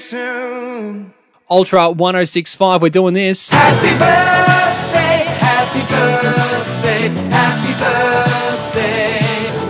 soon. Ultra 1065, we're doing this. Happy birthday, happy birthday, happy birthday.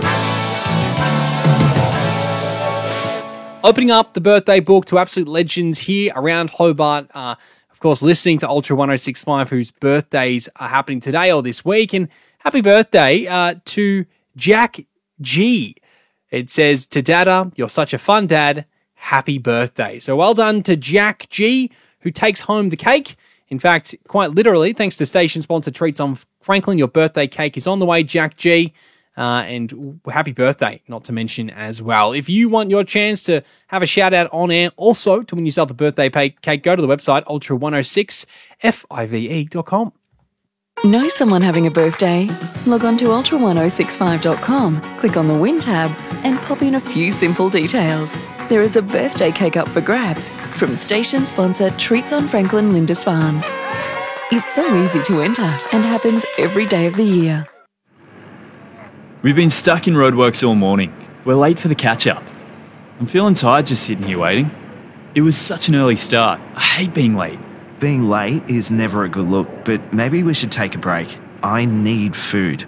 Opening up the birthday book to absolute legends here around Hobart. Of course, listening to Ultra 1065, whose birthdays are happening today or this week. And happy birthday to Jack G. It says, to Dada, you're such a fun dad. Happy birthday. So well done to Jack G, who takes home the cake. In fact, quite literally, thanks to station sponsor Treats on Franklin, your birthday cake is on the way, Jack G. And happy birthday, not to mention as well. If you want your chance to have a shout out on air, also to win yourself the birthday cake, go to the website ultra106five.com. Know someone having a birthday? Log on to ultra1065.com, click on the Win tab, and pop in a few simple details. There is a birthday cake up for grabs from station sponsor Treats on Franklin Lindisfarne. It's so easy to enter and happens every day of the year. We've been stuck in roadworks all morning. We're late for the catch-up. I'm feeling tired just sitting here waiting. It was such an early start. I hate being late. Being late is never a good look, but maybe we should take a break. I need food.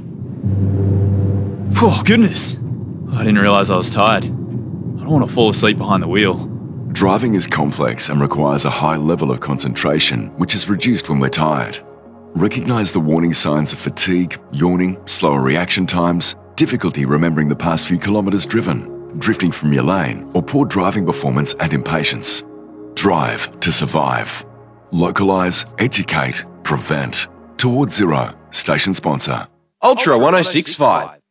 Oh, goodness. I didn't realise I was tired. I don't want to fall asleep behind the wheel. Driving is complex and requires a high level of concentration, which is reduced when we're tired. Recognise the warning signs of fatigue, yawning, slower reaction times, difficulty remembering the past few kilometres driven, drifting from your lane, or poor driving performance and impatience. Drive to survive. Localise, educate, prevent. Towards Zero, station sponsor. Ultra 1065.